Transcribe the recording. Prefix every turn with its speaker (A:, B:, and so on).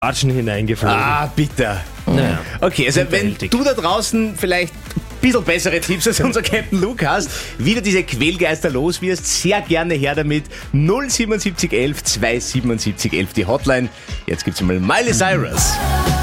A: Watschen hineingeflogen.
B: Bitter.
A: Naja.
B: Okay, also wenn
A: Hinterhältig.
B: du da draußen vielleicht ein bisschen bessere Tipps als unser Captain Luke hast, wie du diese Quälgeister los wirst, sehr gerne her damit. 07711 27711 die Hotline. Jetzt gibt's mal Miley Cyrus.